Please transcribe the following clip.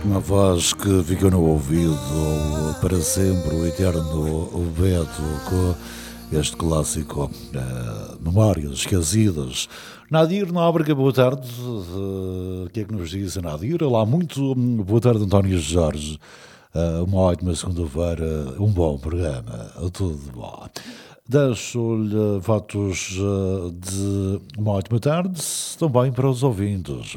Uma voz que fica no ouvido para sempre, o eterno Beto, com este clássico Memórias Esquecidas. Nadir Nóbrega, boa tarde. O que é que nos diz a Nadir? Olá, muito boa tarde, António Jorge. Uma ótima segunda-feira, um bom programa, tudo bom. Deixo-lhe votos de uma ótima tarde, também para os ouvintes.